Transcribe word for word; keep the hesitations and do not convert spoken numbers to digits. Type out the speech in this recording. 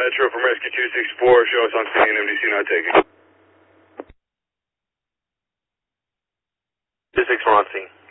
Metro from Rescue two six four. Show us on scene, M D C not taken. two six four on scene.